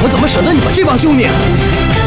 我怎么舍得你们这帮兄弟？